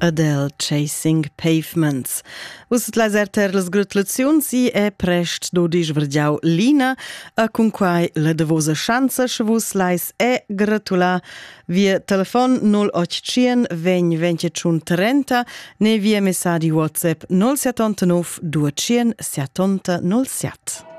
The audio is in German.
Adele Chasing Pavements. Us laserter las gratulaziuns si è prest dodisch vergiau Lina a con quai la davosa chanza vus lais è gratula via telefon 0800 20 21 30 ne via messaggi WhatsApp 079 270 07.